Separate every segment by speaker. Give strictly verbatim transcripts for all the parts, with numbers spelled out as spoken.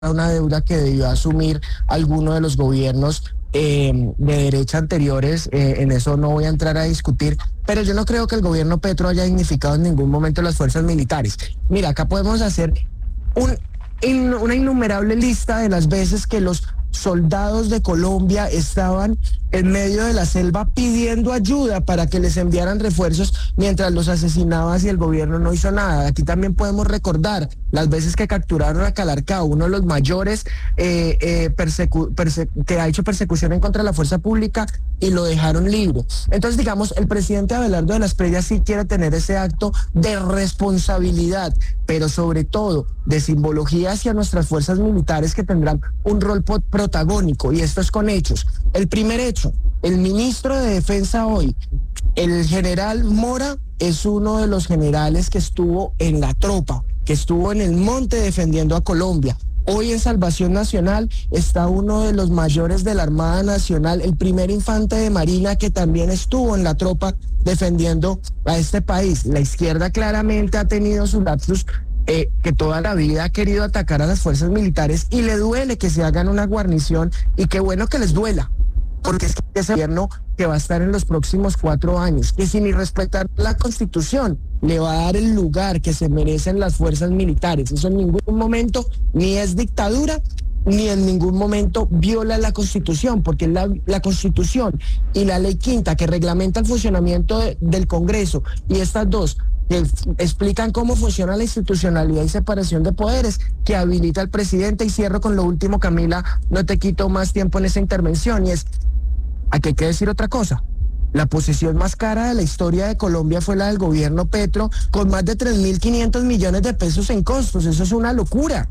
Speaker 1: una deuda que debió asumir alguno de los gobiernos eh, de derecha anteriores. Eh, en eso no voy a entrar a discutir, pero yo no creo que el gobierno Petro haya dignificado en ningún momento las fuerzas militares. Mira, acá podemos hacer un, in, una innumerable lista de las veces que los soldados de Colombia estaban en medio de la selva pidiendo ayuda para que les enviaran refuerzos mientras los asesinaban y el gobierno no hizo nada. Aquí también podemos recordar las veces que capturaron a Calarcá, uno de los mayores eh, eh, persecu perse que ha hecho persecución en contra de la fuerza pública, y lo dejaron libre. Entonces, digamos, el presidente Abelardo de las Preyas sí quiere tener ese acto de responsabilidad, pero sobre todo de simbología hacia nuestras fuerzas militares, que tendrán un rol protagónico, y esto es con hechos. El primer hecho: el ministro de Defensa hoy, el general Mora, es uno de los generales que estuvo en la tropa, que estuvo en el monte defendiendo a Colombia. Hoy en Salvación Nacional está uno de los mayores de la Armada Nacional, el primer infante de Marina, que también estuvo en la tropa defendiendo a este país. La izquierda claramente ha tenido su lapsus, eh, que toda la vida ha querido atacar a las fuerzas militares, y le duele que se hagan una guarnición, y qué bueno que les duela, porque es que ese gobierno que va a estar en los próximos cuatro años, que sin ni respetar la Constitución, le va a dar el lugar que se merecen las fuerzas militares. Eso en ningún momento ni es dictadura, ni en ningún momento viola la Constitución, porque la, la Constitución y la Ley Quinta, que reglamenta el funcionamiento de, del Congreso, y estas dos que explican cómo funciona la institucionalidad y separación de poderes, que habilita al presidente. Y cierro con lo último, Camila, no te quito más tiempo en esa intervención, y es, aquí hay que decir otra cosa: la posesión más cara de la historia de Colombia fue la del gobierno Petro, con más de tres mil quinientos millones de pesos en costos. Eso es una locura.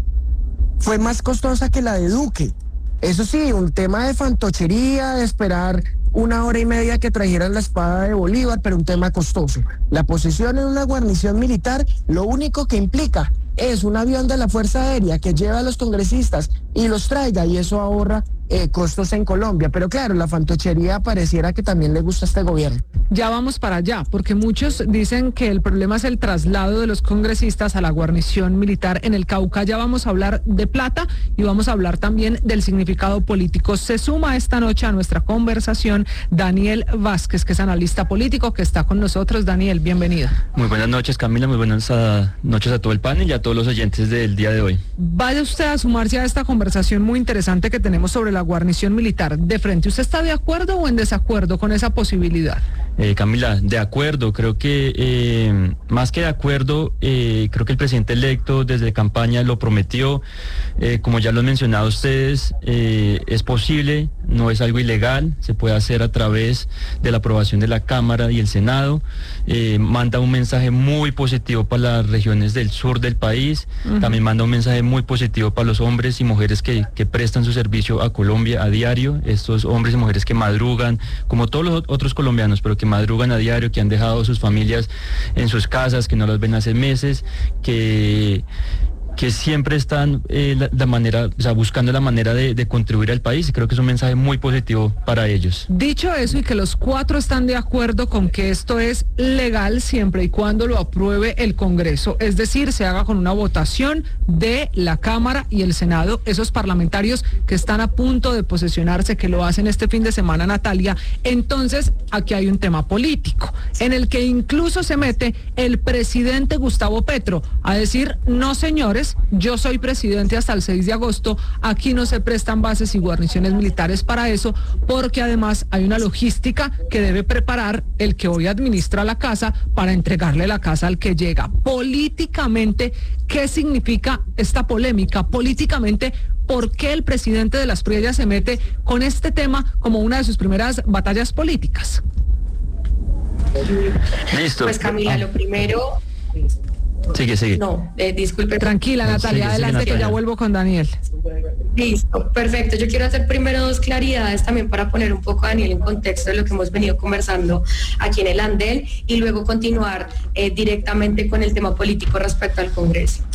Speaker 1: Fue más costosa que la de Duque. Eso sí, un tema de fantochería, de esperar una hora y media que trajeran la espada de Bolívar, pero un tema costoso. La posesión en una guarnición militar lo único que implica es un avión de la Fuerza Aérea que lleva a los congresistas y los traiga, y eso ahorra eh, costos en Colombia. Pero claro, la fantochería pareciera que también le gusta a este gobierno.
Speaker 2: Ya vamos para allá, porque muchos dicen que el problema es el traslado de los congresistas a la guarnición militar en el Cauca. Ya vamos a hablar de plata y vamos a hablar también del significado político. Se suma esta noche a nuestra conversación Daniel Vázquez, que es analista político, que está con nosotros. Daniel, bienvenido.
Speaker 3: Muy buenas noches, Camila, muy buenas uh, noches a todo el panel y a todos los oyentes del día de hoy.
Speaker 2: Vaya usted a sumarse a esta conversación muy interesante que tenemos sobre la guarnición militar. De frente, ¿usted está de acuerdo o en desacuerdo con esa posibilidad?
Speaker 3: Eh, Camila, de acuerdo, creo que eh, más que de acuerdo, eh, creo que el presidente electo desde campaña lo prometió. Eh, como ya lo han mencionado ustedes, eh, es posible, no es algo ilegal, se puede hacer a través de la aprobación de la Cámara y el Senado. Eh, manda un mensaje muy positivo para las regiones del sur del país. Uh-huh. También manda un mensaje muy positivo para los hombres y mujeres que, que prestan su servicio a Colombia a diario, estos hombres y mujeres que madrugan, como todos los otros colombianos, pero que madrugan a diario, que han dejado sus familias en sus casas, que no las ven hace meses, que... que siempre están eh, la, la manera, o sea, buscando la manera de, de contribuir al país, y creo que es un mensaje muy positivo para ellos.
Speaker 2: Dicho eso, y que los cuatro están de acuerdo con que esto es legal siempre y cuando lo apruebe el Congreso, es decir, se haga con una votación de la Cámara y el Senado, esos parlamentarios que están a punto de posesionarse, que lo hacen este fin de semana, Natalia. Entonces, aquí hay un tema político, en el que incluso se mete el presidente Gustavo Petro a decir: no, señores, yo soy presidente hasta el seis de agosto, aquí no se prestan bases y guarniciones militares para eso, porque además hay una logística que debe preparar el que hoy administra la casa para entregarle la casa al que llega. Políticamente, ¿qué significa esta polémica? Políticamente, ¿por qué el presidente de las Preyas se mete con este tema como una de sus primeras batallas políticas?
Speaker 3: Listo.
Speaker 4: Pues Camila, lo primero...
Speaker 3: Sigue, sigue.
Speaker 4: No, eh, disculpe.
Speaker 2: Tranquila, Natalia,
Speaker 3: sigue,
Speaker 2: adelante,
Speaker 3: sigue, Natalia.
Speaker 2: Que ya vuelvo con Daniel.
Speaker 4: Listo, perfecto. Yo quiero hacer primero dos claridades también para poner un poco a Daniel en contexto de lo que hemos venido conversando aquí en el Andel, y luego continuar eh, directamente con el tema político respecto al Congreso.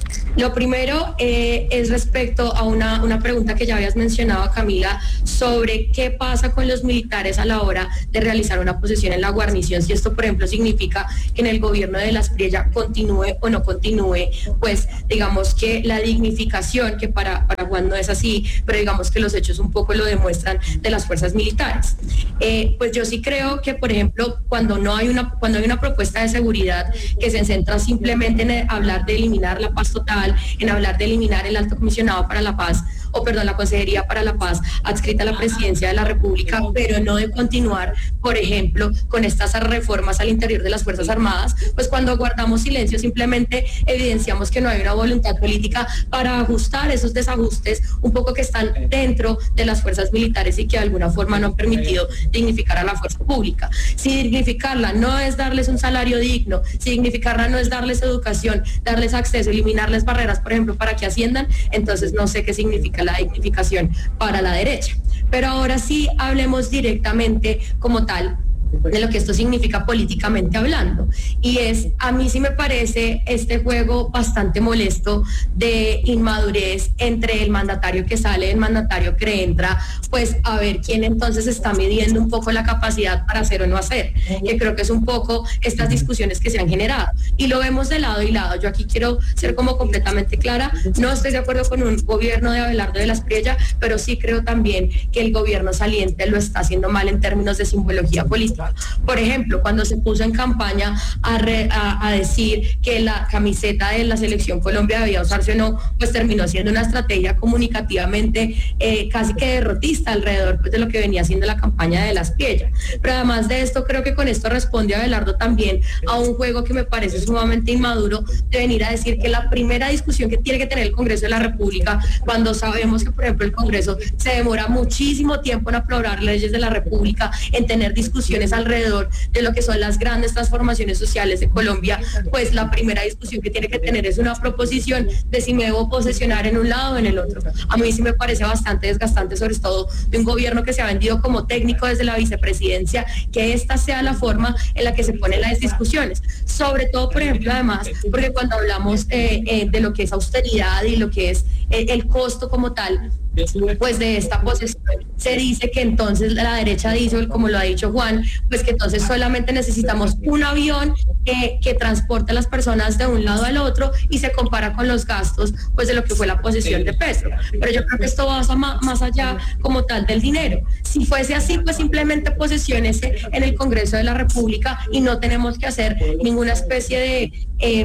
Speaker 4: Lo primero eh, es respecto a una, una pregunta que ya habías mencionado, Camila, sobre qué pasa con los militares a la hora de realizar una posesión en la guarnición. Si esto, por ejemplo, significa que en el gobierno de Las Priella continúe o no continúe, pues digamos que la dignificación, que para, para Juan no es así, pero digamos que los hechos un poco lo demuestran, de las fuerzas militares. Eh, pues yo sí creo que, por ejemplo, cuando no hay una, cuando hay una propuesta de seguridad que se centra simplemente en hablar de eliminar la paz total, en hablar de eliminar el alto comisionado para la paz, o perdón, la Consejería para la Paz adscrita a la Presidencia de la República, pero no de continuar, por ejemplo, con estas reformas al interior de las Fuerzas Armadas, pues cuando guardamos silencio simplemente evidenciamos que no hay una voluntad política para ajustar esos desajustes un poco que están dentro de las fuerzas militares y que de alguna forma no han permitido dignificar a la fuerza pública. Si dignificarla no es darles un salario digno, si dignificarla no es darles educación, darles acceso, eliminarles barreras, por ejemplo, para que asciendan, entonces no sé qué significa la dignificación para la derecha. Pero ahora sí hablemos directamente como tal de lo que esto significa políticamente hablando, y es, a mí sí me parece este juego bastante molesto de inmadurez entre el mandatario que sale y el mandatario que entra, pues a ver quién entonces está midiendo un poco la capacidad para hacer o no hacer, que creo que es un poco estas discusiones que se han generado, y lo vemos de lado y lado. Yo aquí quiero ser como completamente clara, no estoy de acuerdo con un gobierno de Abelardo de Las Priella, pero sí creo también que el gobierno saliente lo está haciendo mal en términos de simbología política. Por ejemplo, cuando se puso en campaña a, re, a, a decir que la camiseta de la selección Colombia debía usarse o no, pues terminó siendo una estrategia comunicativamente eh, casi que derrotista alrededor pues, de lo que venía siendo la campaña de Las Priella. Pero además de esto, creo que con esto responde Abelardo también a un juego que me parece sumamente inmaduro de venir a decir que la primera discusión que tiene que tener el Congreso de la República, cuando sabemos que, por ejemplo, el Congreso se demora muchísimo tiempo en aprobar leyes de la República, en tener discusiones alrededor de lo que son las grandes transformaciones sociales de Colombia, pues la primera discusión que tiene que tener es una proposición de si me debo posesionar en un lado o en el otro. A mí sí me parece bastante desgastante, sobre todo de un gobierno que se ha vendido como técnico desde la vicepresidencia, que esta sea la forma en la que se ponen las discusiones. Sobre todo, por ejemplo, además, porque cuando hablamos eh, eh, de lo que es austeridad y lo que es eh, el costo como tal, pues de esta posesión, se dice que entonces la derecha dice, como lo ha dicho Juan, pues que entonces solamente necesitamos un avión eh, que transporte a las personas de un lado al otro y se compara con los gastos pues de lo que fue la posesión de Petro. Pero yo creo que esto va más allá como tal del dinero. Si fuese así, pues simplemente posesiónese en el Congreso de la República y no tenemos que hacer ninguna especie de... Eh,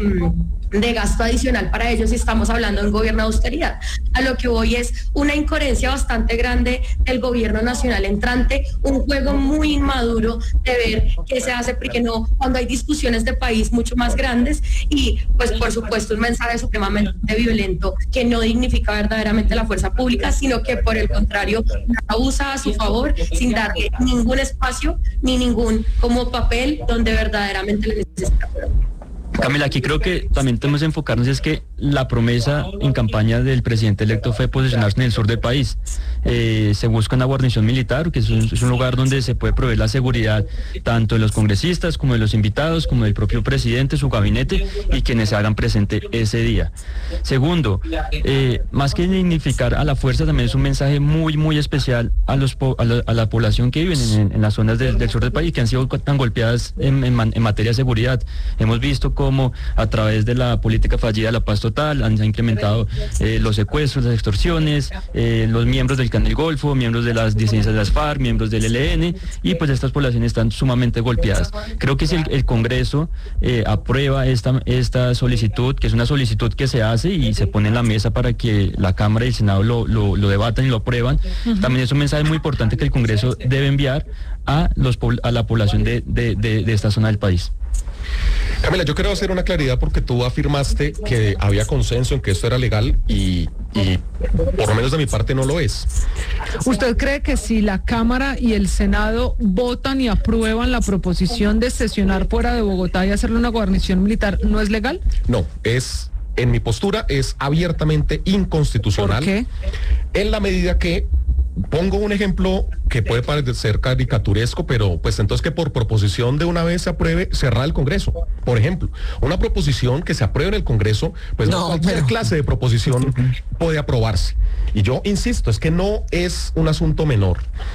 Speaker 4: de gasto adicional para ellos si estamos hablando de un gobierno de austeridad. A lo que voy es una incoherencia bastante grande del gobierno nacional entrante, un juego muy inmaduro de ver qué se hace, porque no, cuando hay discusiones de país mucho más grandes, y pues por supuesto un mensaje supremamente violento que no dignifica verdaderamente la fuerza pública, sino que por el contrario la usa a su favor sin darle ningún espacio ni ningún como papel donde verdaderamente le necesita.
Speaker 3: Camila, aquí creo que también tenemos que enfocarnos, es que la promesa en campaña del presidente electo fue posicionarse en el sur del país. Eh, se busca una guarnición militar, que es un, es un lugar donde se puede proveer la seguridad tanto de los congresistas como de los invitados, como del propio presidente, su gabinete y quienes se hagan presente ese día. Segundo, eh, más que dignificar a la fuerza, también es un mensaje muy, muy especial a, los, a, la, a la población que vive en, en las zonas del, del sur del país, que han sido tan golpeadas en, en, en materia de seguridad. Hemos visto cómo a través de la política fallida de la paz total han, se han incrementado eh, los secuestros, las extorsiones, eh, los miembros del Clan del Golfo, miembros de las disidencias de las FARC, miembros del E L N, y pues estas poblaciones están sumamente golpeadas. Creo que si el, el Congreso eh, aprueba esta, esta solicitud, que es una solicitud que se hace y se pone en la mesa para que la Cámara y el Senado lo, lo, lo debatan y lo aprueban, uh-huh. También es un mensaje muy importante que el Congreso debe enviar a, los, a la población de, de, de, de esta zona del país.
Speaker 5: Camila, yo quiero hacer una claridad porque tú afirmaste que había consenso en que esto era legal y, y por lo menos de mi parte no lo es.
Speaker 2: ¿Usted cree que si la Cámara y el Senado votan y aprueban la proposición de sesionar fuera de Bogotá y hacerle una guarnición militar, no es legal?
Speaker 5: No, es, en mi postura, es abiertamente inconstitucional.
Speaker 2: ¿Por qué?
Speaker 5: En la medida que Pongo un ejemplo que puede parecer caricaturesco, pero pues entonces que por proposición de una vez se apruebe cerrar el Congreso. Por ejemplo, una proposición que se apruebe en el Congreso, pues no, no cualquier pero... clase de proposición puede aprobarse. Y yo insisto, es que no es un asunto menor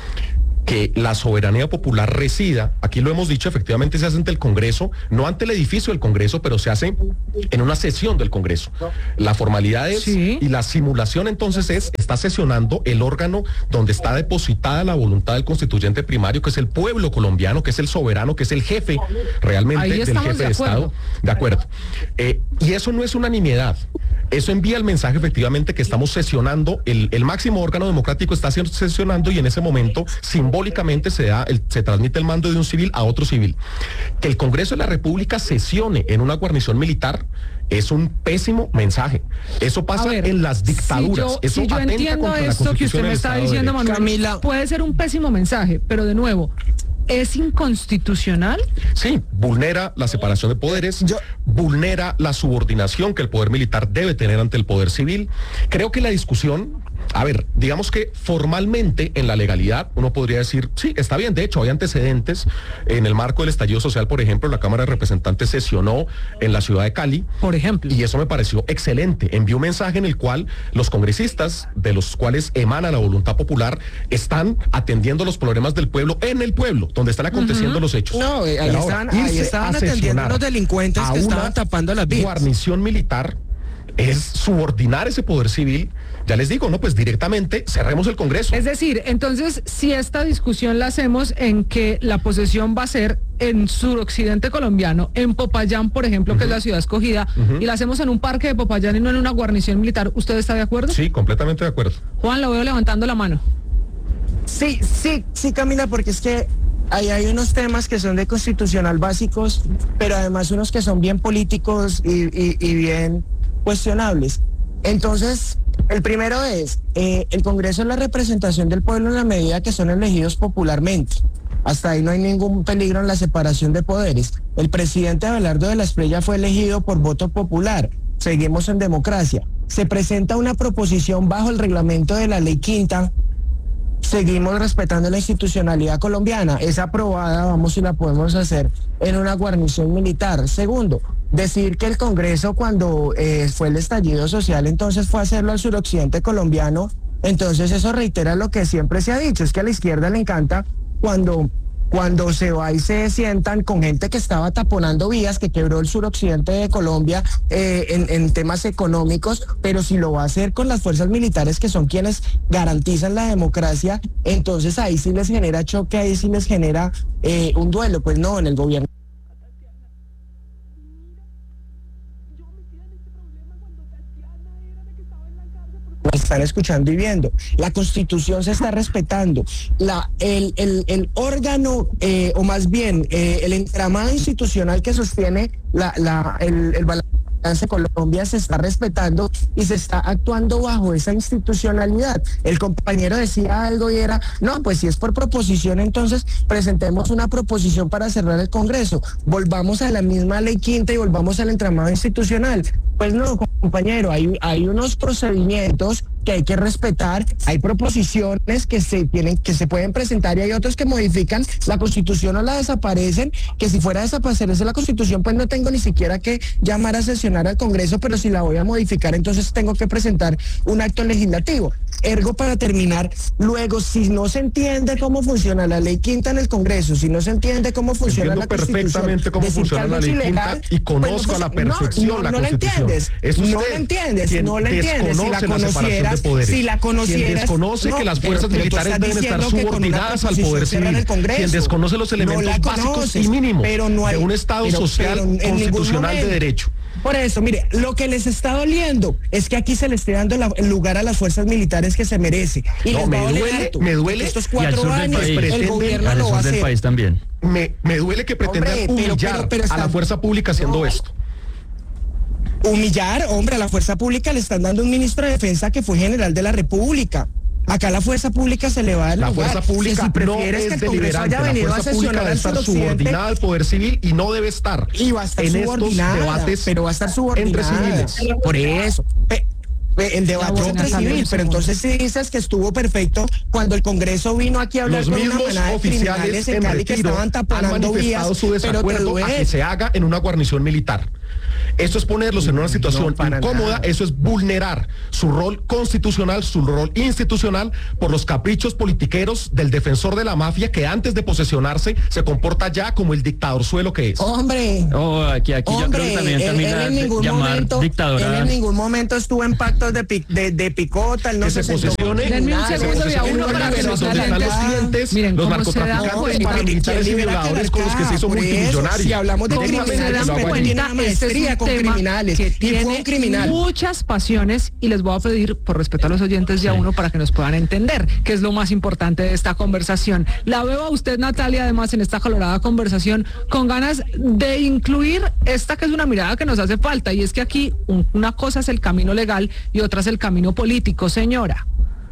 Speaker 5: que la soberanía popular resida, aquí lo hemos dicho, efectivamente se hace ante el Congreso, no ante el edificio del Congreso, pero se hace en una sesión del Congreso. La formalidad es, sí. y la simulación entonces es, está sesionando el órgano donde está depositada la voluntad del constituyente primario, que es el pueblo colombiano, que es el soberano, que es el jefe realmente del jefe de, de Estado. De acuerdo. Eh, y eso no es unanimidad. Eso envía el mensaje efectivamente que estamos sesionando, el, el máximo órgano democrático está sesionando y en ese momento simbólicamente se da, el, se transmite el mando de un civil a otro civil. Que el Congreso de la República sesione en una guarnición militar es un pésimo mensaje. Eso pasa ver, en las dictaduras.
Speaker 2: Si yo,
Speaker 5: Eso
Speaker 2: si yo entiendo esto que usted me está diciendo, Manuel, Camila, puede ser un pésimo mensaje, pero de nuevo, ¿es inconstitucional?
Speaker 5: Sí, vulnera la separación de poderes, Yo... vulnera la subordinación que el poder militar debe tener ante el poder civil. Creo que la discusión, a ver, digamos que formalmente en la legalidad uno podría decir, sí, está bien, de hecho hay antecedentes. En el marco del estallido social, por ejemplo, la Cámara de Representantes sesionó en la ciudad de Cali.
Speaker 2: Por ejemplo.
Speaker 5: Y eso me pareció excelente. Envió un mensaje en el cual los congresistas, de los cuales emana la voluntad popular, están atendiendo los problemas del pueblo en el pueblo, donde están aconteciendo uh-huh. los hechos.
Speaker 1: No, ahí Pero están, ahora, ahí estaban atendiendo a los delincuentes que estaban tapando las vías.
Speaker 5: Guarnición militar es subordinar ese poder civil. Ya les digo, no, pues directamente cerremos el Congreso.
Speaker 2: Es decir, entonces, si esta discusión la hacemos en que la posesión va a ser en suroccidente colombiano, en Popayán, por ejemplo, uh-huh. que es la ciudad escogida, uh-huh. y la hacemos en un parque de Popayán y no en una guarnición militar, ¿usted está de acuerdo?
Speaker 5: Sí, completamente de acuerdo.
Speaker 2: Juan, lo veo levantando la mano.
Speaker 1: Sí, sí, sí, Camila, porque es que ahí hay unos temas que son de constitucional básicos, pero además unos que son bien políticos y, y, y bien cuestionables. Entonces, el primero es, eh, el Congreso es la representación del pueblo en la medida que son elegidos popularmente. Hasta ahí no hay ningún peligro en la separación de poderes. El presidente Abelardo de la Espriella fue elegido por voto popular. Seguimos en democracia. Se presenta una proposición bajo el reglamento de la ley quinta. Seguimos respetando la institucionalidad colombiana. Es aprobada, vamos si la podemos hacer en una guarnición militar. Segundo, decir que el Congreso cuando eh, fue el estallido social entonces fue a hacerlo al suroccidente colombiano, entonces eso reitera lo que siempre se ha dicho, es que a la izquierda le encanta cuando... cuando se va y se sientan con gente que estaba taponando vías, que quebró el suroccidente de Colombia eh, en, en temas económicos, pero si lo va a hacer con las fuerzas militares que son quienes garantizan la democracia, entonces ahí sí les genera choque, ahí sí les genera eh, un duelo. Pues no, en el gobierno. Están escuchando y viendo. La Constitución se está respetando. La, el, el, el órgano, eh, o más bien, eh, el entramado institucional que sostiene la, la, el, el balance de Colombia se está respetando y se está actuando bajo esa institucionalidad. El compañero decía algo y era, no, pues si es por proposición, entonces presentemos una proposición para cerrar el Congreso. Volvamos a la misma ley quinta y volvamos al entramado institucional. Pues no, compañero, hay, hay unos procedimientos que hay que respetar, hay proposiciones que se tienen, que se pueden presentar y hay otros que modifican la Constitución o la desaparecen, que si fuera a desaparecerse la Constitución, pues no tengo ni siquiera que llamar a sesionar al Congreso, pero si la voy a modificar, entonces tengo que presentar un acto legislativo. Ergo, para terminar, luego, si no se entiende cómo funciona la ley quinta en el Congreso, si no se entiende cómo funciona
Speaker 5: Entiendo
Speaker 1: la Constitución,
Speaker 5: perfectamente cómo funciona la ley ilegal, quinta y conozco pues, a la perfección
Speaker 1: no, no,
Speaker 5: la
Speaker 1: no
Speaker 5: Constitución.
Speaker 1: Es no la entiendes, no la entiendes. Si la conocieras, si la conocieras,
Speaker 5: quien desconoce no, que las fuerzas pero, militares pero deben estar subordinadas al poder civil, quien desconoce los elementos no básicos conoces, y mínimos no hay, de un Estado pero, social pero constitucional de derecho.
Speaker 1: Por eso, mire, lo que les está doliendo es que aquí se le esté dando la, el lugar a las fuerzas militares que se merece. Y
Speaker 5: no,
Speaker 1: les
Speaker 5: me
Speaker 1: va a
Speaker 5: duele,
Speaker 1: harto,
Speaker 5: me duele.
Speaker 1: Estos cuatro años el gobierno
Speaker 3: al
Speaker 1: lo va a
Speaker 3: del
Speaker 1: hacer.
Speaker 3: país también.
Speaker 5: Me, me duele que pretendan Hombre, pero, humillar pero, pero está, a la fuerza pública haciendo no. esto.
Speaker 1: Humillar, hombre, a la fuerza pública le están dando un ministro de defensa que fue general de la República. Acá la fuerza pública se le va a dar
Speaker 5: La
Speaker 1: lugar.
Speaker 5: fuerza pública
Speaker 1: si
Speaker 5: no es
Speaker 1: que
Speaker 5: deliberante, la fuerza pública debe estar subordinada al poder civil y no debe estar
Speaker 1: y va a estar
Speaker 5: en estos debates
Speaker 1: pero va a estar subordinada
Speaker 5: entre civiles.
Speaker 1: Por eso. El debate civil, pero entonces si dices que estuvo perfecto cuando el Congreso vino aquí a hablar
Speaker 5: los
Speaker 1: con una
Speaker 5: mismos
Speaker 1: manada de criminales en Cali que estaban taponando vías,
Speaker 5: su desacuerdo a que se haga en una guarnición militar. Eso es ponerlos en una situación no, incómoda, nada. Eso es vulnerar su rol constitucional, su rol institucional, por los caprichos politiqueros del defensor de la mafia que antes de posesionarse se comporta ya como el dictadorzuelo que es.
Speaker 1: Hombre,
Speaker 3: oh, aquí, aquí
Speaker 1: hombre,
Speaker 3: yo creo que también
Speaker 1: él, él en ningún momento, él en ningún momento estuvo en pactos de, pi, de, de picota, él no
Speaker 5: que
Speaker 1: se,
Speaker 5: se posesione.
Speaker 2: Denme un segundo de a uno para que nos
Speaker 5: están los clientes,
Speaker 2: miren,
Speaker 5: los narcotraficantes, paramilitares y violadores con los que se hizo multimillonario.
Speaker 1: Si hablamos de criminales,
Speaker 2: cuenta, maestría con criminales. Que tiene
Speaker 1: criminal.
Speaker 2: muchas pasiones y les voy a pedir, por respeto a los oyentes de a uno, para que nos puedan entender, que es lo más importante de esta conversación. La veo a usted, Natalia, además, en esta acalorada conversación, con ganas de incluir esta que es una mirada que nos hace falta, y es que aquí un, una cosa es el camino legal y otra es el camino político, señora.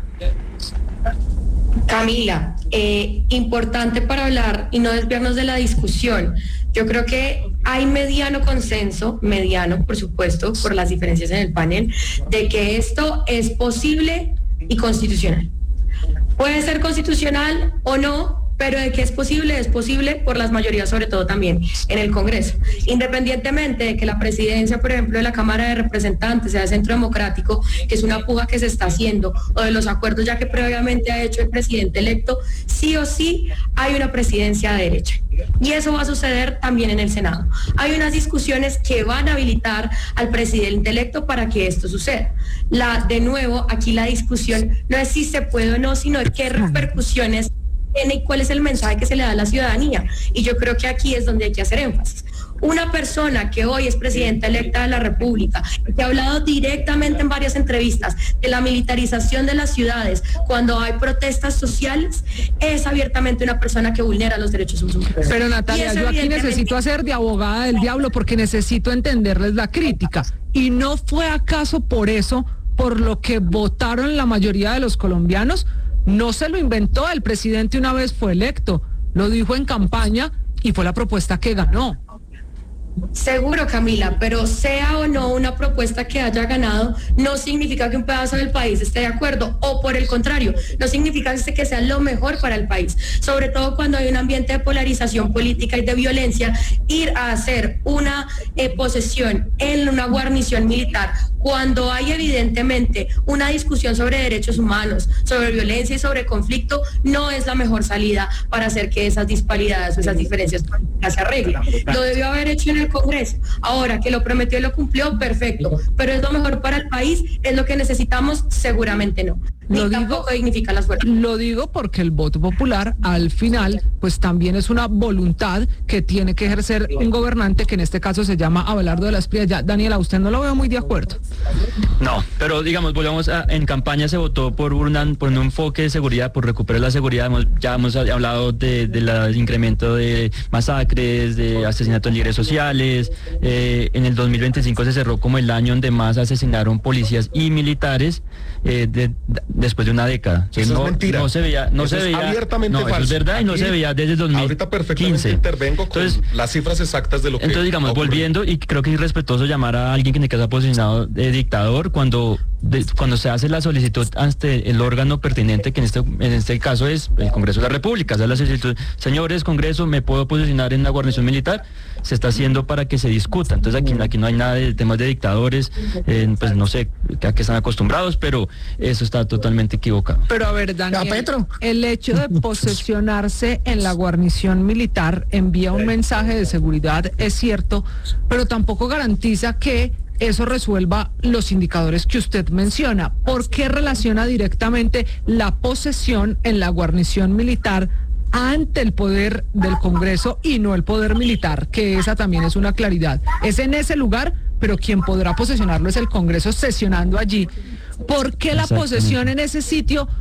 Speaker 4: Camila, eh, importante para hablar y no desviarnos de la discusión. Yo creo que hay mediano consenso, mediano, por supuesto, por las diferencias en el panel, de que esto es posible y constitucional. Puede ser constitucional o no, pero de que es posible, es posible por las mayorías, sobre todo también en el Congreso. Independientemente de que la presidencia, por ejemplo, de la Cámara de Representantes sea de Centro Democrático, que es una puja que se está haciendo, o de los acuerdos ya que previamente ha hecho el presidente electo, sí o sí hay una presidencia de derecha. Y eso va a suceder también en el Senado. Hay unas discusiones que van a habilitar al presidente electo para que esto suceda. La, de nuevo, aquí la discusión no es si se puede o no, sino de qué repercusiones tiene y cuál es el mensaje que se le da a la ciudadanía. Y yo creo que aquí es donde hay que hacer énfasis. Una persona que hoy es presidenta electa de la República, que ha hablado directamente en varias entrevistas de la militarización de las ciudades cuando hay protestas sociales, es abiertamente una persona que vulnera los derechos humanos.
Speaker 2: Pero Natalia, yo aquí necesito hacer de abogada del diablo porque necesito entenderles la crítica. ¿Y no fue acaso por eso por lo que votaron la mayoría de los colombianos? No se lo inventó, el presidente una vez fue electo, lo dijo en campaña y fue la propuesta que ganó.
Speaker 4: Seguro, Camila, pero sea o no una propuesta que haya ganado, no significa que un pedazo del país esté de acuerdo, o por el contrario, no significa que sea lo mejor para el país, sobre todo cuando hay un ambiente de polarización política y de violencia. Ir a hacer una eh, posesión en una guarnición militar cuando hay evidentemente una discusión sobre derechos humanos, sobre violencia y sobre conflicto, no es la mejor salida para hacer que esas disparidades o esas diferencias políticas se arreglen. Lo debió haber hecho en el Congreso. Ahora que lo prometió y lo cumplió, perfecto. Pero ¿es lo mejor para el país? ¿Es lo que necesitamos? Seguramente no. Ni lo tampoco digo, dignifica las fuerzas.
Speaker 2: Lo digo porque el voto popular, al final, pues también es una voluntad que tiene que ejercer un gobernante, que en este caso se llama Abelardo de la Espriella. Ya, Daniela, usted no lo veo muy de acuerdo.
Speaker 3: No, pero digamos, volvamos a, en campaña se votó por, una, por un enfoque de seguridad, por recuperar la seguridad. Hemos, ya hemos hablado de, de la, del incremento de masacres, de asesinatos en líderes sociales. Eh, en el dos mil veinticinco se cerró como el año donde más asesinaron policías y militares eh, de, de, después de una década.
Speaker 5: Eso
Speaker 3: no,
Speaker 5: es mentira.
Speaker 3: No se veía, no
Speaker 5: eso
Speaker 3: se veía.
Speaker 5: Es abiertamente
Speaker 3: no,
Speaker 5: falso.
Speaker 3: Eso es verdad.
Speaker 5: Aquí,
Speaker 3: y no se veía desde el dos mil quince.
Speaker 5: Ahorita perfectamente intervengo con entonces, las cifras exactas de lo que.
Speaker 3: Entonces, digamos, volviendo, y creo que es irrespetuoso llamar a alguien que en el caso ha posicionado de dictador cuando de, cuando se hace la solicitud ante el órgano pertinente, que en este en este caso es el Congreso de la República. O sea, la solicitud, señores, Congreso, ¿me puedo posicionar en la guarnición militar? Se está haciendo para que se discuta. Entonces aquí, aquí no hay nada de temas de dictadores, eh, pues no sé a qué están acostumbrados, pero eso está totalmente equivocado.
Speaker 2: Pero a ver, Daniel, Petro. El hecho de posesionarse en la guarnición militar envía un mensaje de seguridad, es cierto, pero tampoco garantiza que eso resuelva los indicadores que usted menciona. ¿Por qué relaciona directamente la posesión en la guarnición militar ante el poder del Congreso y no el poder militar? Que esa también es una claridad. Es en ese lugar, pero quien podrá posesionarlo es el Congreso sesionando allí. ¿Por qué la posesión en ese sitio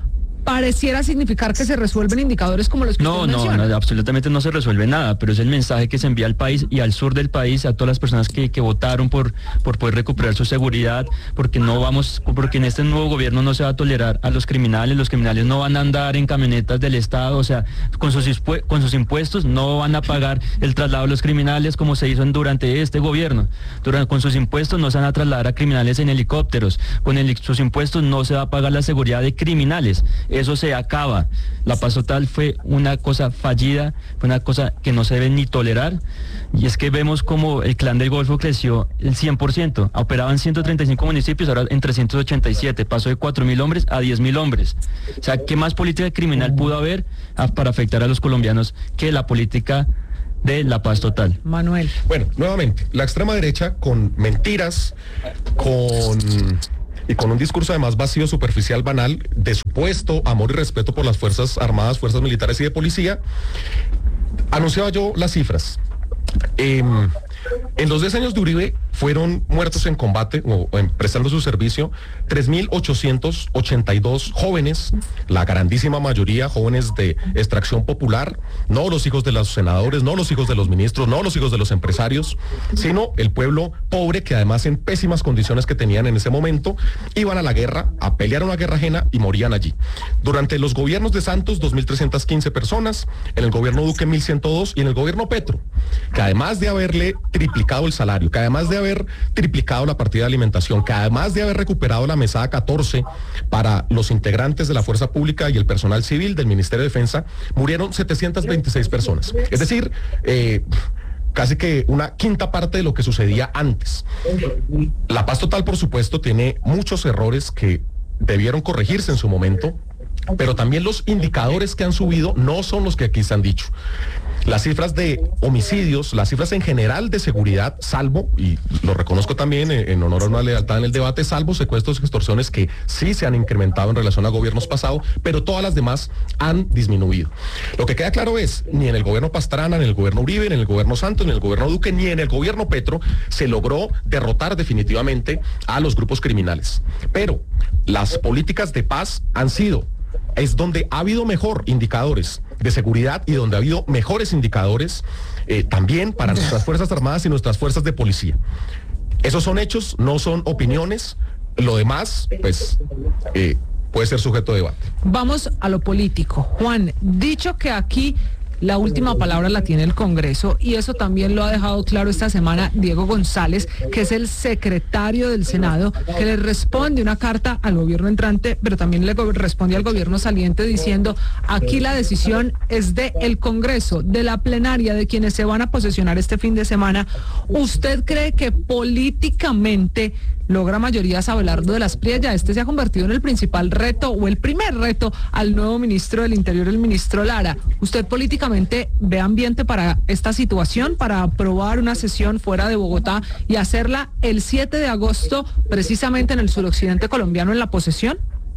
Speaker 2: pareciera significar que se resuelven indicadores como los que
Speaker 3: No,
Speaker 2: usted
Speaker 3: no,
Speaker 2: menciona.
Speaker 3: no, absolutamente no se resuelve nada, pero es el mensaje que se envía al país y al sur del país, a todas las personas que, que votaron por, por poder recuperar su seguridad, porque no vamos, porque en este nuevo gobierno no se va a tolerar a los criminales, los criminales no van a andar en camionetas del Estado, o sea, con sus, con sus impuestos no van a pagar el traslado de los criminales como se hizo en, durante este gobierno. Durante, con sus impuestos no se van a trasladar a criminales en helicópteros, con el, sus impuestos no se va a pagar la seguridad de criminales. Eso se acaba. La paz total fue una cosa fallida, fue una cosa que no se debe ni tolerar, y es que vemos como el Clan del Golfo creció el cien por ciento, operaban ciento treinta y cinco municipios, ahora en trescientos ochenta y siete, pasó de cuatro mil hombres a diez mil hombres. O sea, ¿qué más política criminal pudo haber a, para afectar a los colombianos que la política de la paz total?
Speaker 2: Manuel.
Speaker 5: Bueno, nuevamente, la extrema derecha con mentiras, con... y con un discurso además vacío, superficial, banal, de supuesto amor y respeto por las Fuerzas Armadas, Fuerzas Militares y de Policía. Anunciaba yo las cifras. Eh, en los diez años de Uribe fueron muertos en combate o, o en, prestando su servicio tres mil ochocientos ochenta y dos jóvenes, la grandísima mayoría jóvenes de extracción popular, no los hijos de los senadores, no los hijos de los ministros, no los hijos de los empresarios, sino el pueblo pobre que además en pésimas condiciones que tenían en ese momento, iban a la guerra, a pelear una guerra ajena y morían allí. Durante los gobiernos de Santos, dos mil trescientas quince personas, en el gobierno Duque mil ciento dos y en el gobierno Petro, que además de haberle triplicado el salario, que además de haber triplicado la partida de alimentación, que además de haber recuperado la mesada catorce para los integrantes de la fuerza pública y el personal civil del Ministerio de Defensa, murieron setecientas veintiséis personas. Es decir, eh, casi que una quinta parte de lo que sucedía antes. La paz total, por supuesto, tiene muchos errores que debieron corregirse en su momento, pero también los indicadores que han subido no son los que aquí se han dicho. Las cifras de homicidios, las cifras en general de seguridad, salvo, y lo reconozco también en, en honor a una lealtad en el debate, salvo secuestros y extorsiones que sí se han incrementado en relación a gobiernos pasados, pero todas las demás han disminuido. Lo que queda claro es, ni en el gobierno Pastrana, ni en el gobierno Uribe, ni en el gobierno Santos, ni en el gobierno Duque, ni en el gobierno Petro, se logró derrotar definitivamente a los grupos criminales. Pero las políticas de paz han sido, es donde ha habido mejor indicadores de seguridad y donde ha habido mejores indicadores eh, también para nuestras Fuerzas Armadas y nuestras fuerzas de policía. Esos son hechos, no son opiniones. Lo demás, pues, eh, puede ser sujeto de debate.
Speaker 2: Vamos a lo político. Juan, dicho que aquí la última palabra la tiene el Congreso, y eso también lo ha dejado claro esta semana Diego González, que es el secretario del Senado, que le responde una carta al gobierno entrante, pero también le responde al gobierno saliente diciendo: aquí la decisión es de el Congreso, de la plenaria, de quienes se van a posesionar este fin de semana. ¿Usted cree que políticamente logra mayorías Abelardo de las Prias? Este se ha convertido en el principal reto o el primer reto al nuevo ministro del Interior, el ministro Lara. ¿Usted políticamente ve ambiente para esta situación, para aprobar una sesión fuera de Bogotá y hacerla el siete de agosto precisamente en el suroccidente colombiano en la posesión?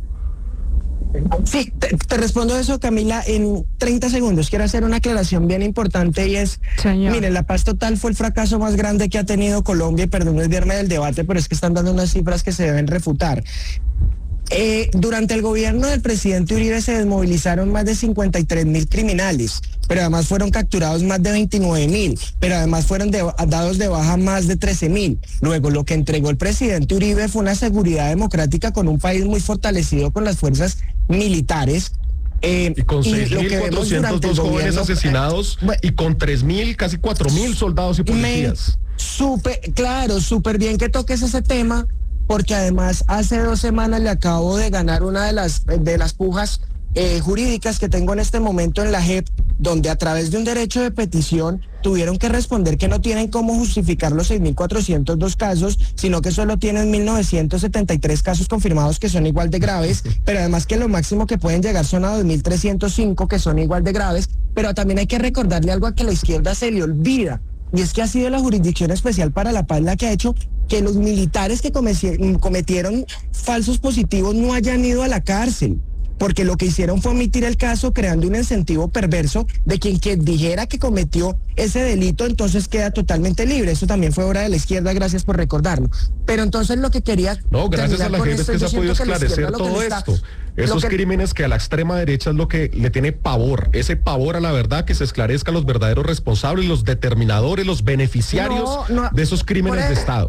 Speaker 1: Sí, te, te respondo eso, Camila, en treinta segundos. Quiero hacer una aclaración bien importante y es,
Speaker 2: Señor.
Speaker 1: Mire, la paz total fue el fracaso más grande que ha tenido Colombia, y perdón desviarme del debate, pero es que están dando unas cifras que se deben refutar. Eh, durante el gobierno del presidente Uribe se desmovilizaron más de cincuenta y tres mil criminales, pero además fueron capturados más de veintinueve mil, pero además fueron de, dados de baja más de trece mil. Luego, lo que entregó el presidente Uribe fue una seguridad democrática con un país muy fortalecido con las fuerzas militares.
Speaker 5: Eh, y con seis mil cuatrocientos dos jóvenes asesinados bueno, y con tres mil, casi cuatro mil soldados y policías.
Speaker 1: Súper, claro, súper bien que toques ese tema, porque además hace dos semanas le acabo de ganar una de las, de las pujas eh, jurídicas que tengo en este momento en la J E P, donde a través de un derecho de petición tuvieron que responder que no tienen cómo justificar los seis mil cuatrocientos dos casos, sino que solo tienen mil novecientos setenta y tres casos confirmados que son igual de graves, pero además que lo máximo que pueden llegar son a dos mil trescientos cinco que son igual de graves. Pero también hay que recordarle algo a que a la izquierda se le olvida, y es que ha sido la Jurisdicción Especial para la Paz la que ha hecho que los militares que cometieron falsos positivos no hayan ido a la cárcel. porque lo que hicieron fue omitir el caso creando un incentivo perverso de quien que dijera que cometió ese delito, entonces queda totalmente libre. Eso también fue obra de la izquierda, gracias por recordarlo. Pero entonces lo que quería...
Speaker 5: No, gracias a la gente es que se ha podido esclarecer todo esto. Esos que, crímenes que a la extrema derecha es lo que le tiene pavor, ese pavor a la verdad, que se esclarezcan los verdaderos responsables, los determinadores, los beneficiarios no, no, de esos crímenes de Estado.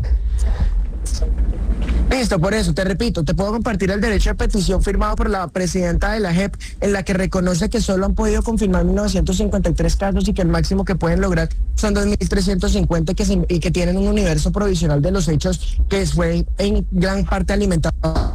Speaker 1: Listo, por eso, te repito, te puedo compartir el derecho de petición firmado por la presidenta de la J E P, en la que reconoce que solo han podido confirmar mil novecientos cincuenta y tres casos y que el máximo que pueden lograr son dos mil trescientos cincuenta que se, y que tienen un universo provisional de los hechos que fue en gran parte alimentado.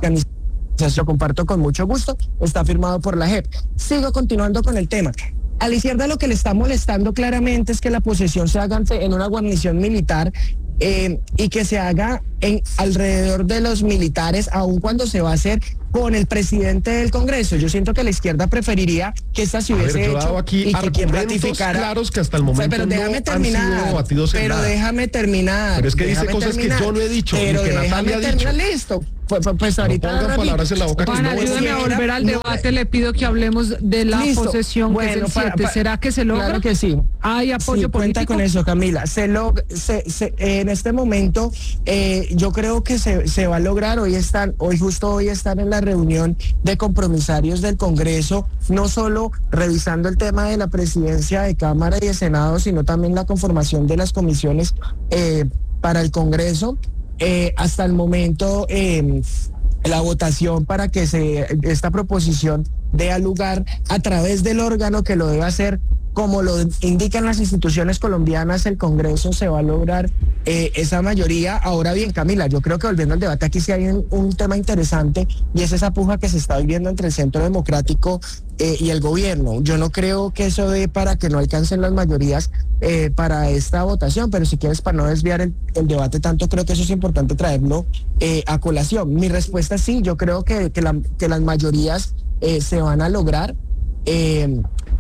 Speaker 1: Lo comparto con mucho gusto, está firmado por la J E P. Sigo continuando con el tema. A la izquierda lo que le está molestando claramente es que la posesión se haga en una guarnición militar eh, y que se haga en alrededor de los militares, aun cuando se va a hacer con el presidente del Congreso. Yo siento que la izquierda preferiría que esta se hubiese
Speaker 5: ver,
Speaker 1: hecho
Speaker 5: aquí
Speaker 1: y que quien ratificara.
Speaker 5: Claros que hasta el momento
Speaker 1: pero déjame
Speaker 5: no
Speaker 1: terminar,
Speaker 5: han sido batidos en
Speaker 1: pero
Speaker 5: nada.
Speaker 1: déjame terminar.
Speaker 5: Pero es que dice cosas
Speaker 1: terminar,
Speaker 5: que yo no he dicho,
Speaker 1: pero
Speaker 5: ni que
Speaker 1: Natalia ha dicho. Listo. Pues, pues ahorita
Speaker 5: no pongan palabras en la boca.
Speaker 2: Juan,
Speaker 5: no
Speaker 2: ayúdame a volver al debate, no, le pido que hablemos de la listo. posesión bueno, que es el para, siete. Para, ¿Será que se logra?
Speaker 1: Claro que sí.
Speaker 2: ¿Hay apoyo
Speaker 1: sí,
Speaker 2: político?
Speaker 1: Cuenta con eso, Camila. Se log, se, se, en este momento, eh, yo creo que se, se va a lograr. Hoy están, hoy justo hoy están en la reunión de compromisarios del Congreso, no solo revisando el tema de la presidencia de Cámara y de Senado, sino también la conformación de las comisiones eh, para el Congreso. Eh, hasta el momento eh, la votación para que se esta proposición dé lugar a través del órgano que lo debe hacer, como lo indican las instituciones colombianas, el Congreso, se va a lograr eh, esa mayoría. Ahora bien, Camila, yo creo que volviendo al debate aquí sí hay un, un tema interesante, y es esa puja que se está viviendo entre el Centro Democrático eh, y el gobierno. Yo no creo que eso dé para que no alcancen las mayorías eh, para esta votación, pero si quieres, para no desviar el, el debate tanto, creo que eso es importante traerlo eh, a colación. Mi respuesta es sí, yo creo que, que, la, que las mayorías eh, se van a lograr. Eh,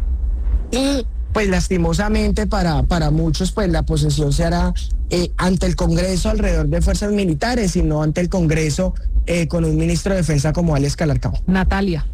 Speaker 1: Y pues lastimosamente para, para muchos pues la posesión se hará eh, ante el Congreso alrededor de fuerzas militares y no ante el Congreso eh, con un ministro de Defensa como Alex Calarcao.
Speaker 2: Natalia.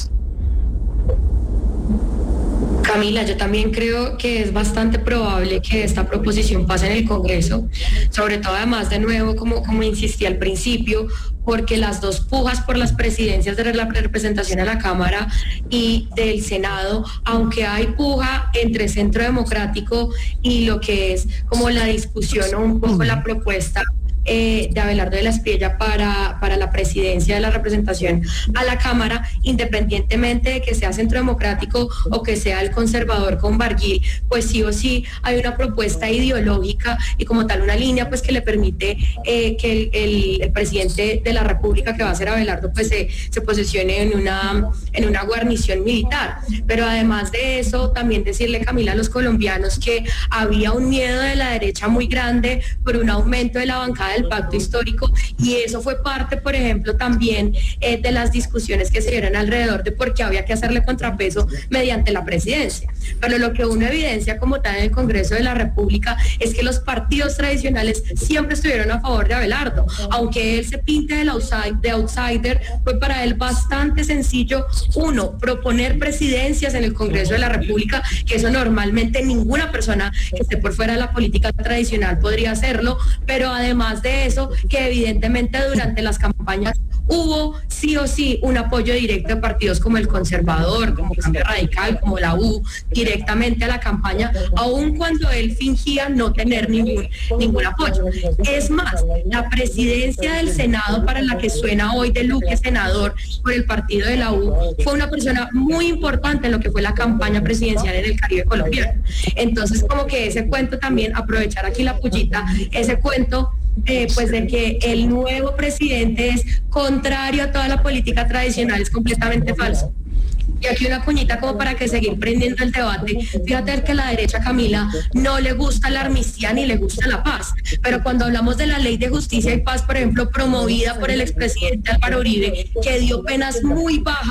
Speaker 4: Camila, yo también creo que es bastante probable que esta proposición pase en el Congreso, sobre todo además de nuevo, como, como insistí al principio, porque las dos pujas por las presidencias de la representación a la Cámara y del Senado, aunque hay puja entre Centro Democrático y lo que es como la discusión o un poco la propuesta Eh, de Abelardo de la Espriella para, para la presidencia de la representación a la Cámara, independientemente de que sea Centro Democrático o que sea el conservador con Barguil, pues sí o sí hay una propuesta ideológica y como tal una línea pues que le permite eh, que el, el, el presidente de la República, que va a ser Abelardo, pues se, se posicione en una, en una guarnición militar. Pero además de eso, también decirle, Camila, a los colombianos que había un miedo de la derecha muy grande por un aumento de la bancada del pacto histórico, y eso fue parte, por ejemplo, también eh, de las discusiones que se dieron alrededor de por qué había que hacerle contrapeso mediante la presidencia. Pero lo que uno evidencia como tal en el Congreso de la República es que los partidos tradicionales siempre estuvieron a favor de Abelardo, aunque él se pinte de, outside, de outsider, fue para él bastante sencillo, uno, proponer presidencias en el Congreso de la República, que eso normalmente ninguna persona que esté por fuera de la política tradicional podría hacerlo, pero además de eso, que evidentemente durante las campañas hubo sí o sí un apoyo directo de partidos como el Conservador, como Cambio Radical, como la U, directamente a la campaña, aun cuando él fingía no tener ningún, ningún apoyo. Es más, la presidencia del Senado, para la que suena hoy de Luque senador por el partido de la U, fue una persona muy importante en lo que fue la campaña presidencial en el Caribe colombiano. Entonces, como que ese cuento también, aprovechar aquí la pullita, ese cuento Eh, pues de que el nuevo presidente es contrario a toda la política tradicional es completamente falso. Y aquí una cuñita como para que seguir prendiendo el debate. Fíjate que a la derecha, Camila, no le gusta la amnistía ni le gusta la paz, pero cuando hablamos de la ley de justicia y paz, por ejemplo, promovida por el expresidente Álvaro Uribe, que dio penas muy bajas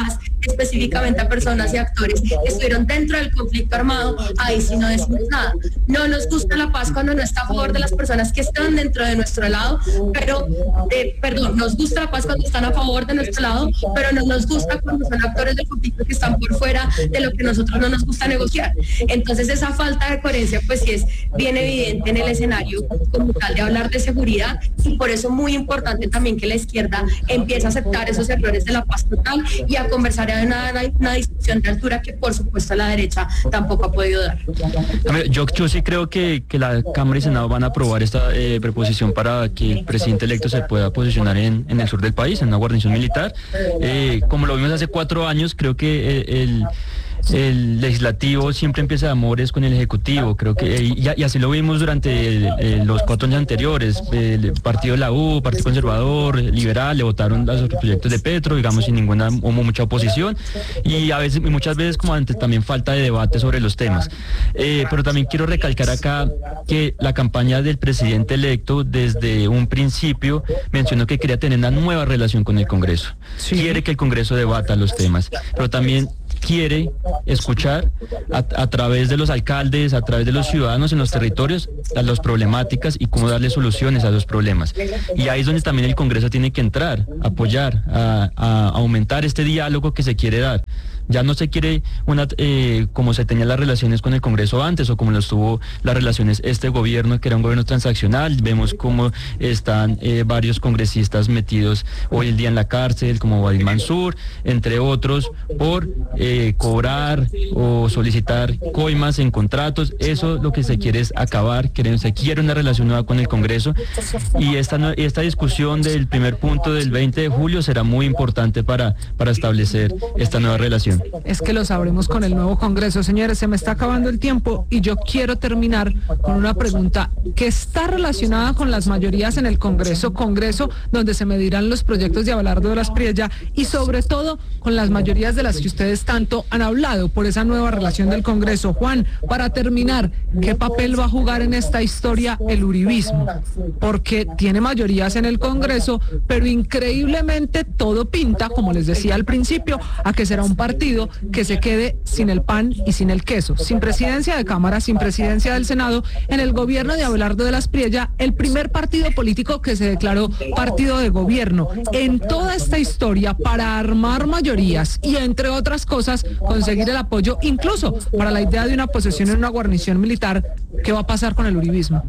Speaker 4: específicamente a personas y actores que estuvieron dentro del conflicto armado, ahí sí no decimos nada. No nos gusta la paz cuando no está a favor de las personas que están dentro de nuestro lado, pero, eh, perdón, nos gusta la paz cuando están a favor de nuestro lado, pero no nos gusta cuando son actores del conflicto que están por fuera de lo que nosotros no nos gusta negociar. Entonces esa falta de coherencia pues sí es bien evidente en el escenario como tal de hablar de seguridad, y por eso muy importante también que la izquierda empiece a aceptar esos errores de la paz total y a conversar en una, una discusión de altura que por supuesto la derecha tampoco ha podido dar.
Speaker 3: Yo, yo sí creo que, que la Cámara y Senado van a aprobar esta eh, preposición para que el presidente electo se pueda posicionar en, en el sur del país, en una guarnición militar. Eh, como lo vimos hace cuatro años, creo que eh, el... el legislativo siempre empieza de amores con el ejecutivo, creo que y, y así lo vimos durante el, el, los cuatro años anteriores. El partido de la U, Partido Conservador, Liberal, le votaron a los proyectos de Petro, digamos, sin ninguna o mucha oposición, y a veces y muchas veces como antes también falta de debate sobre los temas. Eh, pero también quiero recalcar acá que la campaña del presidente electo desde un principio mencionó que quería tener una nueva relación con el Congreso. Sí. Quiere que el Congreso debata los temas, pero también quiere escuchar a, a través de los alcaldes, a través de los ciudadanos en los territorios, a las problemáticas y cómo darle soluciones a los problemas. Y ahí es donde también el Congreso tiene que entrar, apoyar, a, a aumentar este diálogo que se quiere dar. Ya no se quiere una eh, como se tenían las relaciones con el Congreso antes, o como lo estuvo las relaciones este gobierno, que era un gobierno transaccional. Vemos cómo están eh, varios congresistas metidos hoy en día en la cárcel, como Wael Mansur, entre otros, por eh, cobrar o solicitar coimas en contratos. Eso lo que se quiere es acabar, quiere, se quiere una relación nueva con el Congreso, y esta, esta discusión del primer punto del veinte de julio será muy importante para, para establecer esta nueva relación.
Speaker 2: Es que lo sabremos con el nuevo Congreso. Señores, se me está acabando el tiempo y yo quiero terminar con una pregunta que está relacionada con las mayorías en el Congreso, Congreso donde se medirán los proyectos de Abelardo de las Priella, y sobre todo con las mayorías de las que ustedes tanto han hablado por esa nueva relación del Congreso. Juan, para terminar, ¿qué papel va a jugar en esta historia el uribismo? Porque tiene mayorías en el Congreso, pero increíblemente todo pinta, como les decía al principio, a que será un partido que se quede sin el pan y sin el queso, sin presidencia de Cámara, sin presidencia del Senado, en el gobierno de Abelardo de las Priella, el primer partido político que se declaró partido de gobierno. En toda esta historia, para armar mayorías y, entre otras cosas, conseguir el apoyo incluso para la idea de una posesión en una guarnición militar, ¿qué va a pasar con el uribismo?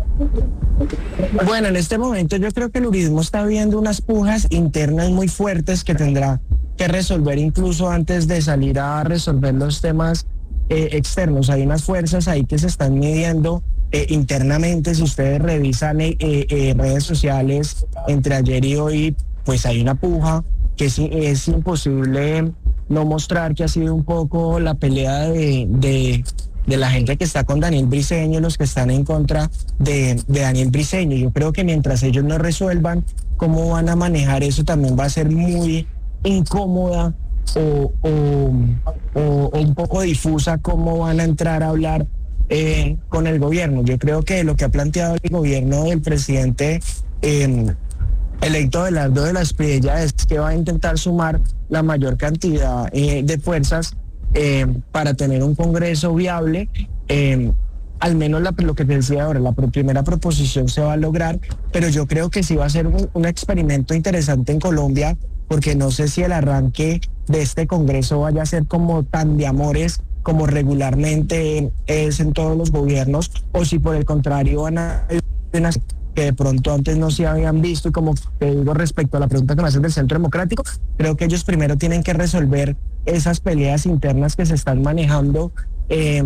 Speaker 1: Bueno, en este momento yo creo que el uribismo está viendo unas pujas internas muy fuertes que tendrá que resolver incluso antes de salir a resolver los temas eh, externos. Hay unas fuerzas ahí que se están midiendo eh, internamente. Si ustedes revisan eh, eh, redes sociales entre ayer y hoy, pues hay una puja que es, es imposible no mostrar, que ha sido un poco la pelea de, de, de la gente que está con Daniel Briceño, los que están en contra de, de Daniel Briceño. Yo creo que mientras ellos no resuelvan cómo van a manejar eso, también va a ser muy incómoda o, o, o, o un poco difusa cómo van a entrar a hablar eh, con el gobierno. Yo creo que lo que ha planteado el gobierno del presidente eh, electo Abelardo de las Priella es que va a intentar sumar la mayor cantidad eh, de fuerzas eh, para tener un Congreso viable. Eh, al menos la, lo que te decía ahora, la primera proposición se va a lograr, pero yo creo que sí va a ser un, un experimento interesante en Colombia, porque no sé si el arranque de este Congreso vaya a ser como tan de amores como regularmente es en todos los gobiernos, o si por el contrario van a que de pronto antes no se habían visto. Y como te digo respecto a la pregunta que me hacen del Centro Democrático, creo que ellos primero tienen que resolver esas peleas internas que se están manejando. Eh,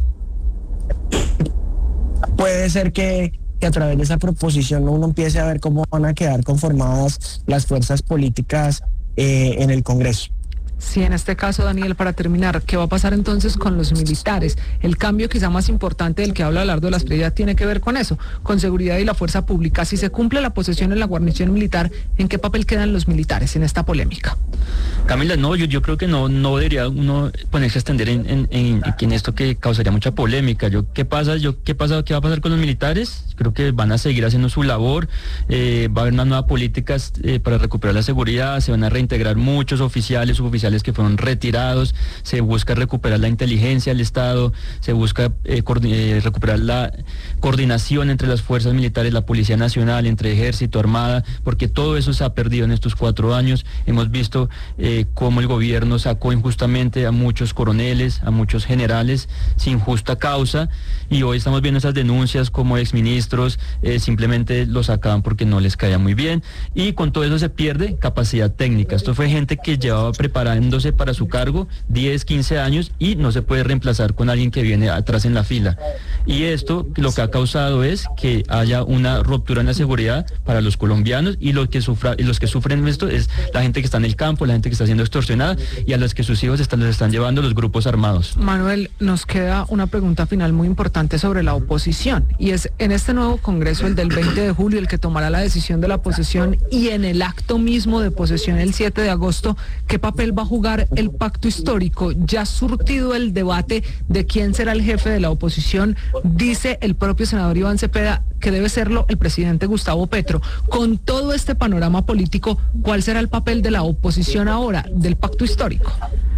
Speaker 1: puede ser que que a través de esa proposición uno empiece a ver cómo van a quedar conformadas las fuerzas políticas eh, en el Congreso.
Speaker 2: Sí, en este caso, Daniel, para terminar, ¿qué va a pasar entonces con los militares? El cambio quizá más importante del que habla Abelardo de las Priella tiene que ver con eso, con seguridad y la fuerza pública. Si se cumple la posesión en la guarnición militar, ¿en qué papel quedan los militares en esta polémica?
Speaker 3: Camila, no, yo, yo creo que no, no debería uno ponerse a extender en, en, en, en esto que causaría mucha polémica. Yo, ¿qué pasa? Yo, ¿qué pasa? ¿Qué va a pasar con los militares? creo que van a seguir haciendo su labor, eh, va a haber unas nuevas políticas eh, para recuperar la seguridad, se van a reintegrar muchos oficiales, suboficiales que fueron retirados, se busca recuperar la inteligencia del Estado, se busca eh, eh, recuperar la coordinación entre las fuerzas militares, la Policía Nacional, entre Ejército, Armada, porque todo eso se ha perdido en estos cuatro años. Hemos visto eh, cómo el gobierno sacó injustamente a muchos coroneles, a muchos generales, sin justa causa, y hoy estamos viendo esas denuncias como exministros eh, simplemente los sacaban porque no les caía muy bien, y con todo eso se pierde capacidad técnica. Esto fue gente que llevaba preparándose para su cargo diez, quince años y no se puede reemplazar con alguien que viene atrás en la fila. Y esto lo que ha causado es que haya una ruptura en la seguridad para los colombianos, y los que, sufra, y los que sufren esto es la gente que está en el campo, la gente que está siendo extorsionada y a los que sus hijos están, los están llevando los grupos armados.
Speaker 2: Manuel, nos queda una pregunta final muy importante sobre la oposición, y es en este nuevo Congreso, el del veinte de julio, el que tomará la decisión de la posesión, y en el acto mismo de posesión el siete de agosto, ¿qué papel va a jugar el pacto histórico? Ya surtido el debate de quién será el jefe de la oposición, dice el propio senador Iván Cepeda que debe serlo el presidente Gustavo Petro. Con todo este panorama político, ¿cuál será el papel de la oposición ahora, del pacto histórico?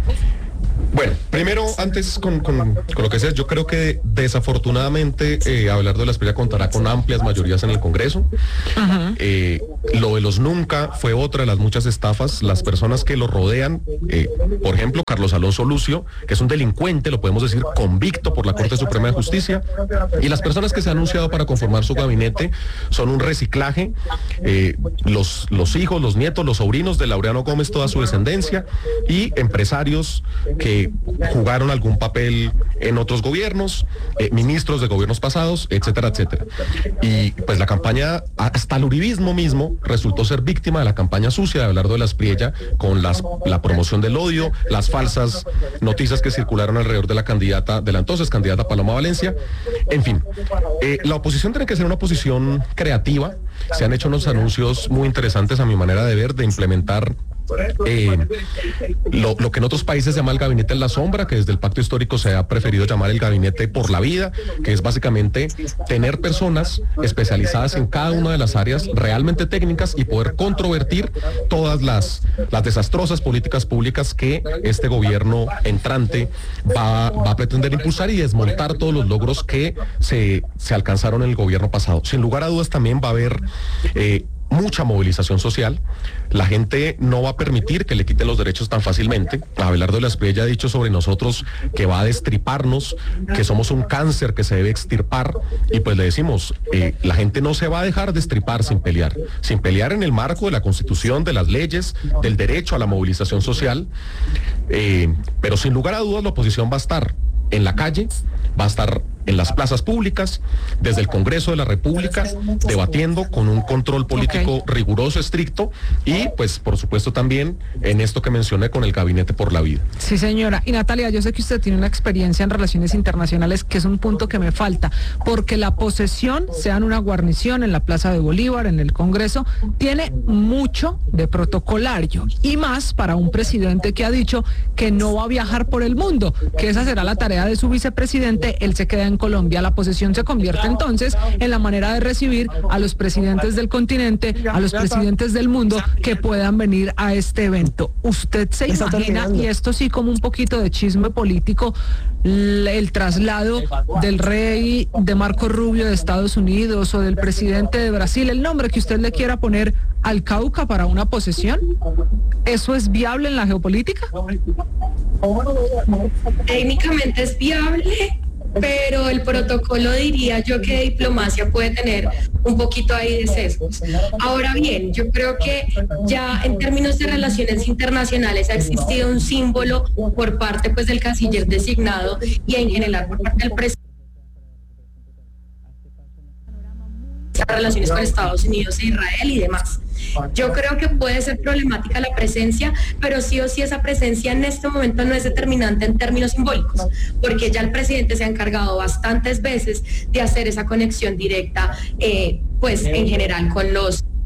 Speaker 5: Bueno, primero, antes con, con, con lo que sea, yo creo que desafortunadamente eh, Abelardo de la Espriella contará con amplias mayorías en el Congreso. Uh-huh. Eh, lo de los nunca fue otra de las muchas estafas. Las personas que lo rodean, eh, por ejemplo, Carlos Alonso Lucio, que es un delincuente, lo podemos decir, convicto por la Corte Suprema de Justicia, y las personas que se han anunciado para conformar su gabinete son un reciclaje, eh, los, los hijos, los nietos, los sobrinos de Laureano Gómez, toda su descendencia, y empresarios que jugaron algún papel en otros gobiernos, eh, ministros de gobiernos pasados, etcétera, etcétera. Y pues la campaña, hasta el uribismo mismo, resultó ser víctima de la campaña sucia de Abelardo de la Espriella, con las, la promoción del odio, las falsas noticias que circularon alrededor de la candidata, de la entonces candidata Paloma Valencia. En fin, eh, la oposición tiene que ser una oposición creativa. Se han hecho unos anuncios muy interesantes a mi manera de ver, de implementar Eh, lo, lo que en otros países se llama el gabinete en la sombra, que desde el pacto histórico se ha preferido llamar el gabinete por la vida, que es básicamente tener personas especializadas en cada una de las áreas realmente técnicas y poder controvertir todas las, las desastrosas políticas públicas que este gobierno entrante va, va a pretender impulsar, y desmontar todos los logros que se, se alcanzaron en el gobierno pasado. Sin lugar a dudas también va a haber eh, mucha movilización social. La gente no va a permitir que le quiten los derechos tan fácilmente. Abelardo de la Espriella ha dicho sobre nosotros que va a destriparnos, que somos un cáncer que se debe extirpar, y pues le decimos, eh, la gente no se va a dejar destripar sin pelear, sin pelear en el marco de la Constitución, de las leyes, del derecho a la movilización social, eh, pero sin lugar a dudas la oposición va a estar en la calle, va a estar en las plazas públicas, desde el Congreso de la República, debatiendo con un control político okay. riguroso, estricto, y pues por supuesto también en esto que mencioné con el Gabinete por la Vida.
Speaker 2: Sí, señora. Y Natalia, yo sé que usted tiene una experiencia en relaciones internacionales, que es un punto que me falta, porque la posesión, sea en una guarnición, en la Plaza de Bolívar, en el Congreso, tiene mucho de protocolario, y más para un presidente que ha dicho que no va a viajar por el mundo, que esa será la tarea de su vicepresidente. Él se queda en Colombia. La posesión se convierte entonces en la manera de recibir a los presidentes del continente, a los presidentes del mundo que puedan venir a este evento. ¿Usted se imagina, y esto sí como un poquito de chisme político, el traslado del rey de Marco Rubio de Estados Unidos o del presidente de Brasil, el nombre que usted le quiera poner, al Cauca para una posesión? ¿Eso es viable en la geopolítica?
Speaker 4: Técnicamente es viable, pero el protocolo, diría yo, que diplomacia puede tener un poquito ahí de sesgos. Ahora bien, yo creo que ya en términos de relaciones internacionales ha existido un símbolo por parte pues del canciller designado y en general por parte del presidente. Relaciones con Estados Unidos e Israel y demás. Yo creo que puede ser problemática la presencia, pero sí o sí esa presencia en este momento no es determinante en términos simbólicos, porque ya el presidente se ha encargado bastantes veces de hacer esa conexión directa, eh, pues en general con los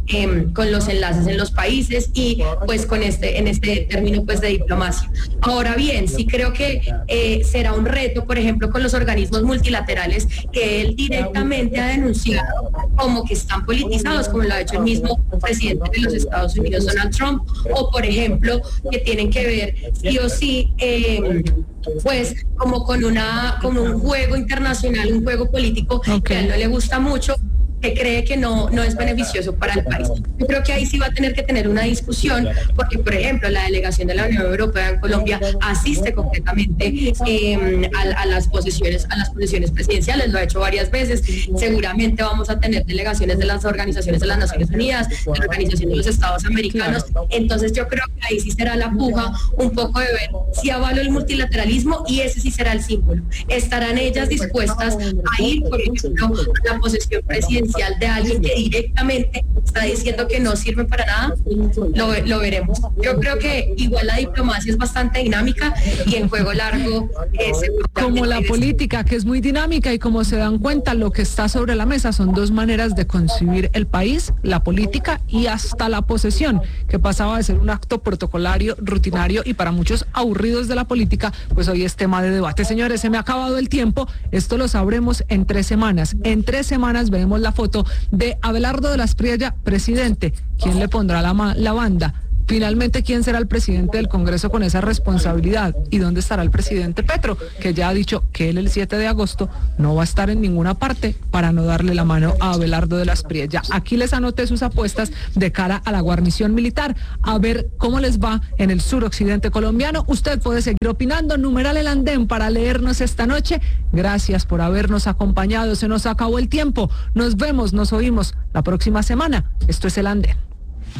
Speaker 4: eh, con los enlaces en los países y pues con este, en este término pues de diplomacia. Ahora bien, sí creo que eh, será un reto, por ejemplo, con los organismos multilaterales que él directamente ha denunciado como que están politizados, como lo ha hecho el mismo presidente de los Estados Unidos, Donald Trump, o por ejemplo, que tienen que ver sí o sí, eh, pues como con una, como un juego internacional, un juego político okay. que a él no le gusta mucho, que cree que no, no es beneficioso para el país. Yo creo que ahí sí va a tener que tener una discusión, porque, por ejemplo, la delegación de la Unión Europea en Colombia asiste concretamente eh, a, a las posiciones, a las posiciones presidenciales, lo ha hecho varias veces. Seguramente vamos a tener delegaciones de las organizaciones de las Naciones Unidas, de la Organización de los Estados Americanos. Entonces yo creo que ahí sí será la puja un poco de ver si avalo el multilateralismo y ese sí será el símbolo. ¿Estarán ellas dispuestas a ir, por ejemplo, a la posesión presidencial de alguien que directamente está diciendo que no sirve para nada? Lo, lo veremos. Yo creo que igual la diplomacia es bastante dinámica y en juego largo es
Speaker 2: como la política, que es muy dinámica, y como se dan cuenta, lo que está sobre la mesa son dos maneras de concebir el país: la política y hasta la posesión, que pasaba de ser un acto protocolario, rutinario y para muchos aburridos de la política, pues hoy es tema de debate. Señores, se me ha acabado el tiempo. Esto lo sabremos en tres semanas. En tres semanas veremos la foto de Abelardo de la Espriella, presidente. ¿Quién le pondrá la, la banda? Finalmente, ¿quién será el presidente del Congreso con esa responsabilidad? ¿Y dónde estará el presidente Petro, que ya ha dicho que él el siete de agosto no va a estar en ninguna parte para no darle la mano a Abelardo de la Espriella? Aquí les anoté sus apuestas de cara a la guarnición militar, a ver cómo les va en el suroccidente colombiano. Usted puede seguir opinando. Numeral El Andén para leernos esta noche. Gracias por habernos acompañado. Se nos acabó el tiempo. Nos vemos, nos oímos la próxima semana. Esto es El Andén.